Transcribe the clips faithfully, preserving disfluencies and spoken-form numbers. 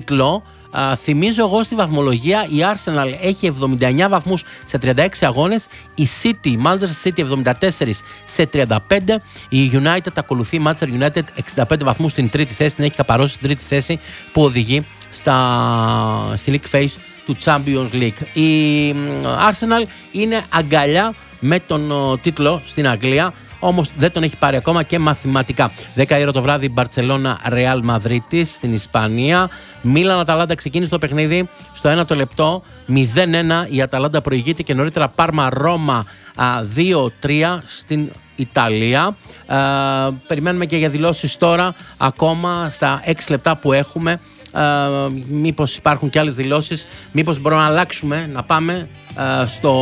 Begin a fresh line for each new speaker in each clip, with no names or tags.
τίτλο. Uh, θυμίζω εγώ στη βαθμολογία η Arsenal έχει εβδομήντα εννέα βαθμούς σε τριάντα έξι αγώνες, η City, Manchester City εβδομήντα τέσσερα σε τριάντα πέντε, η United ακολουθεί, η Manchester United εξήντα πέντε βαθμούς στην τρίτη θέση, την έχει καπαρώσει στην τρίτη θέση που οδηγεί στα, στη League Phase του Champions League. Η Arsenal είναι αγκαλιά με τον uh, τίτλο στην Αγγλία, όμως δεν τον έχει πάρει ακόμα και μαθηματικά. δέκα η ώρα το βράδυ, Μπαρτσελώνα Ρεάλ Μαδρίτης στην Ισπανία. Μίλαν Αταλάντα ξεκίνησε το παιχνίδι στο ένα το λεπτό. μηδέν ένα η Αταλάντα προηγείται και νωρίτερα Πάρμα Ρώμα δύο τρία στην Ιταλία. Α, περιμένουμε και για δηλώσεις τώρα ακόμα στα έξι λεπτά που έχουμε. Uh, μήπως υπάρχουν και άλλες δηλώσεις, μήπως μπορούμε να αλλάξουμε, να πάμε uh, στο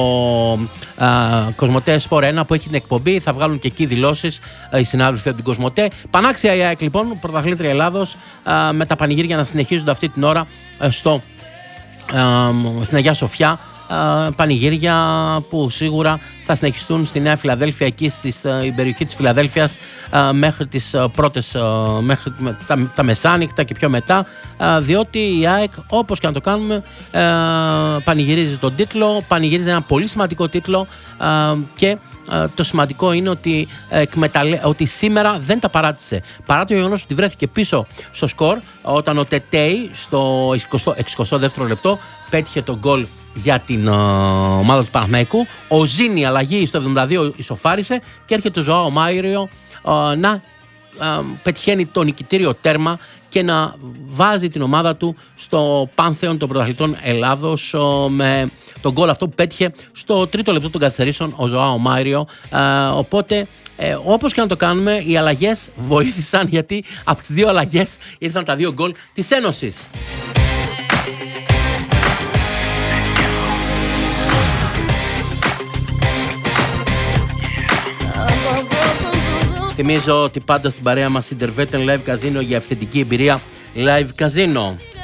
uh, Κοσμοτέ Σπορ ένα που έχει την εκπομπή, θα βγάλουν και εκεί δηλώσεις uh, οι συνάδελφοι από την Κοσμοτέ. Πανάξια η ΑΕΚ λοιπόν, πρωταθλήτρια Ελλάδος, uh, με τα πανηγύρια να συνεχίζονται αυτή την ώρα uh, στο, uh, στην Αγιά Σοφιά. Uh, πανηγύρια που σίγουρα θα συνεχιστούν στη Νέα Φιλαδέλφια, εκεί στην uh, περιοχή της Φιλαδέλφειας uh, μέχρι τις uh, πρώτες uh, μέχρι τα, τα μεσάνυχτα και πιο μετά, uh, διότι η ΑΕΚ, όπως και να το κάνουμε, uh, πανηγυρίζει τον τίτλο, πανηγυρίζει ένα πολύ σημαντικό τίτλο, uh, και uh, το σημαντικό είναι ότι, uh, εκμεταλλε... ότι σήμερα δεν τα παράτησε, παρά το γεγονός ότι βρέθηκε πίσω στο σκορ όταν ο Τετέι στο εικοστό δεύτερο λεπτό πέτυχε τον γκολ για την uh, ομάδα του Παναθηναϊκού. Ο Ζήνη αλλαγή στο εβδομήντα δύο ισοφάρισε και έρχεται ο Ζωάο Μάιριο uh, να uh, πετυχαίνει το νικητήριο τέρμα και να βάζει την ομάδα του στο πάνθεον των πρωταθλητών Ελλάδος uh, με τον γκολ αυτό που πέτυχε στο τρίτο λεπτό των καθυστερήσεων ο Ζωάο Μάιριο. Uh, οπότε Ε, όπως και να το κάνουμε, οι αλλαγές βοήθησαν, γιατί από τις δύο αλλαγές ήρθαν τα δύο γκολ της Ένωσης. Θυμίζω ότι πάντα στην παρέα μας Intervetten Live Casino για αυθεντική εμπειρία Live Casino.